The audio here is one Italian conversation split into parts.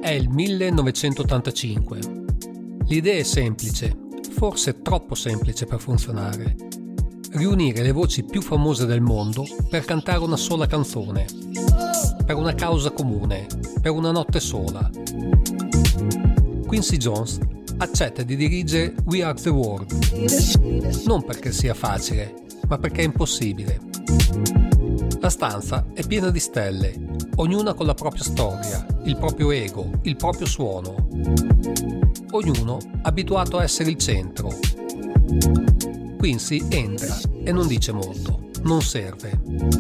È il 1985. L'idea è semplice, forse troppo semplice per funzionare. Riunire le voci più famose del mondo per cantare una sola canzone, per una causa comune, per una notte sola. Quincy Jones accetta di dirigere We Are The World, non perché sia facile, ma perché è impossibile. La stanza è piena di stelle, ognuna con la propria storia, il proprio ego, il proprio suono. Ognuno abituato a essere il centro. Quincy entra e non dice molto, non serve.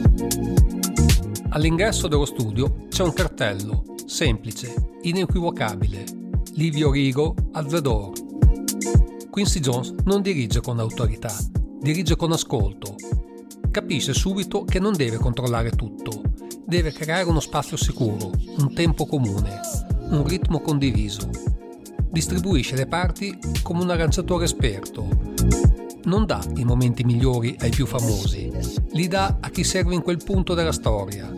All'ingresso dello studio c'è un cartello, semplice, inequivocabile. Leave your ego at the door. Quincy Jones non dirige con autorità, dirige con ascolto. Capisce subito che non deve controllare tutto, deve creare uno spazio sicuro, un tempo comune, un ritmo condiviso. Distribuisce le parti come un arrangiatore esperto. Non dà i momenti migliori ai più famosi, li dà a chi serve in quel punto della storia.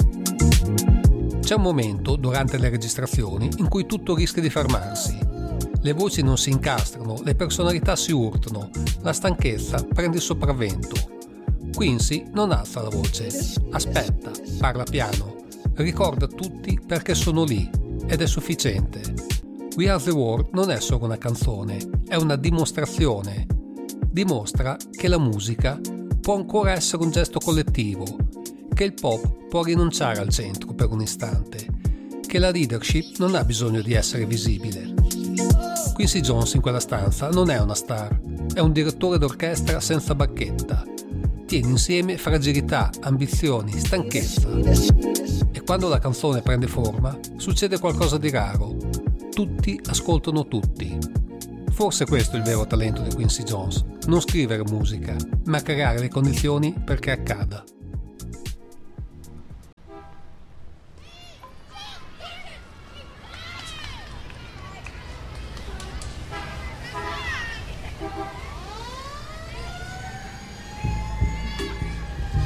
C'è un momento, durante le registrazioni, in cui tutto rischia di fermarsi. Le voci non si incastrano, le personalità si urtano, la stanchezza prende il sopravvento. Quincy non alza la voce, aspetta, parla piano, ricorda tutti perché sono lì, ed è sufficiente. We Are The World non è solo una canzone, è una dimostrazione. Dimostra che la musica può ancora essere un gesto collettivo, che il pop può rinunciare al centro per un istante, che la leadership non ha bisogno di essere visibile. Quincy Jones in quella stanza non è una star, è un direttore d'orchestra senza bacchetta. Tiene insieme fragilità, ambizioni, stanchezza. E quando la canzone prende forma, succede qualcosa di raro. Tutti ascoltano tutti. Forse questo è il vero talento di Quincy Jones, non scrivere musica, ma creare le condizioni perché accada.